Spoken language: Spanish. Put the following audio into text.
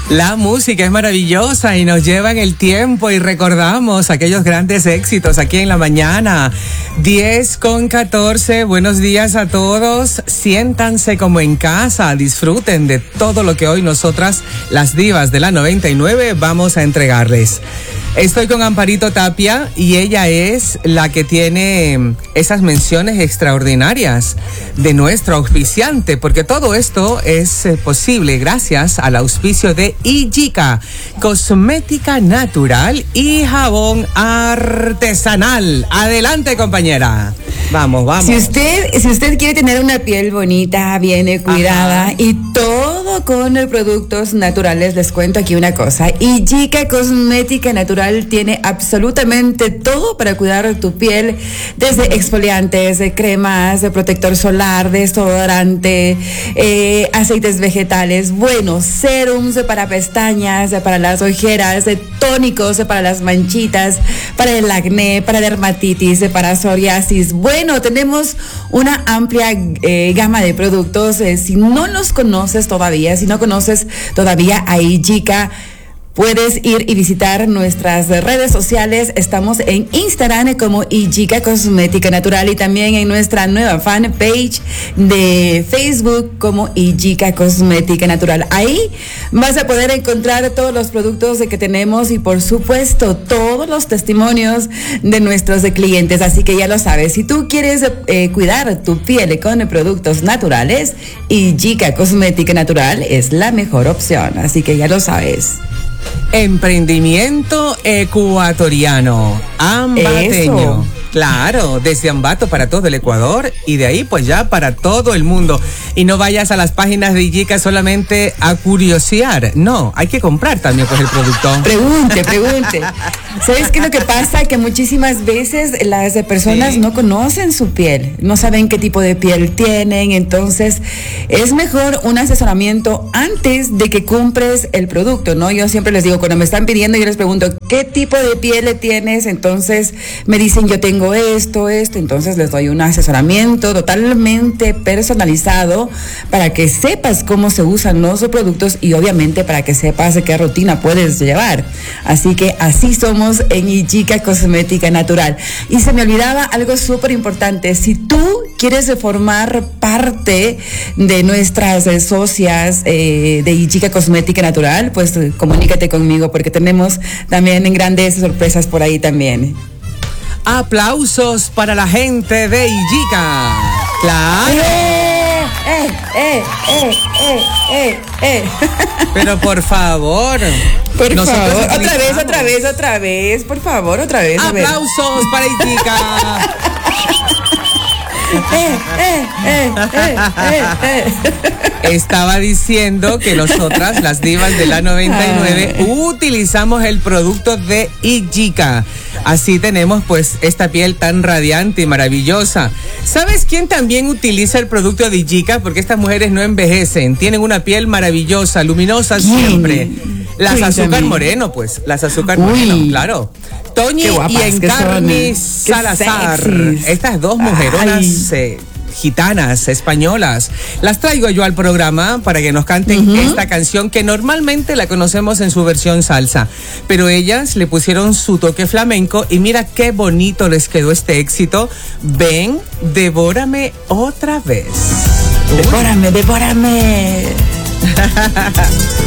La música es maravillosa y nos lleva en el tiempo y recordamos aquellos grandes éxitos aquí en la mañana. 10:14, buenos días a todos. Siéntanse como en casa, disfruten de todo lo que hoy nosotras, las divas de la 99, vamos a entregarles. Estoy con Amparito Tapia y ella es la que tiene esas menciones extraordinarias de nuestro auspiciante, porque todo esto es posible gracias al auspicio de Ijica, cosmética natural y jabón artesanal. Adelante, compañera. Vamos. Si usted quiere tener una piel bonita, bien cuidada, y todo con productos naturales, les cuento aquí una cosa. Ijica Cosmética Natural tiene absolutamente todo para cuidar tu piel, desde exfoliantes, cremas, protector solar, desodorante, aceites vegetales, serums para pestañas, para las ojeras, tónicos para las manchitas, para el acné, para dermatitis, para psoriasis. Tenemos una amplia gama de productos. Si no los conoces todavía, a Ijica, puedes ir y visitar nuestras redes sociales. Estamos en Instagram como Ijica Cosmética Natural y también en nuestra nueva fanpage de Facebook como Ijica Cosmética Natural. Ahí vas a poder encontrar todos los productos que tenemos y, por supuesto, todos los testimonios de nuestros clientes. Así que ya lo sabes, si tú quieres cuidar tu piel con productos naturales, Ijica Cosmética Natural es la mejor opción. Así que ya lo sabes. Emprendimiento ecuatoriano, ambateño. Eso. Claro, desde Ambato para todo el Ecuador y de ahí pues ya para todo el mundo. Y no vayas a las páginas de Ijica solamente a curiosear. No, hay que comprar también pues el producto. Pregunte. ¿Sabes qué es lo que pasa? Que muchísimas veces las personas no conocen su piel, no saben qué tipo de piel tienen. Entonces es mejor un asesoramiento antes de que compres el producto, ¿no? Yo siempre les digo, cuando me están pidiendo, yo les pregunto, ¿qué tipo de piel tienes? Entonces me dicen, yo tengo esto, entonces les doy un asesoramiento totalmente personalizado para que sepas cómo se usan los productos y obviamente para que sepas qué rutina puedes llevar. Así que así somos en Ijica Cosmética Natural. Y se me olvidaba algo súper importante. Si tú quieres formar parte de nuestras socias de Ijica Cosmética Natural, pues comunícate conmigo porque tenemos también grandes sorpresas por ahí también. Aplausos para la gente de Ijica. Claro. Pero por favor. Otra vez, por favor, otra vez. Aplausos para Ijica. Estaba diciendo que nosotras, las divas de la 99, utilizamos el producto de Ijica. Así tenemos pues esta piel tan radiante y maravillosa. ¿Sabes quién también utiliza el producto de Ijica? Porque estas mujeres no envejecen, tienen una piel maravillosa, luminosa siempre. Las Azúcar Moreno, pues, Moreno, claro. Toñi y Encarni Salazar. Estas dos mujeronas gitanas, españolas. Las traigo yo al programa para que nos canten esta canción que normalmente la conocemos en su versión salsa, pero ellas le pusieron su toque flamenco y mira qué bonito les quedó este éxito. Ven, devórame otra vez. Devórame.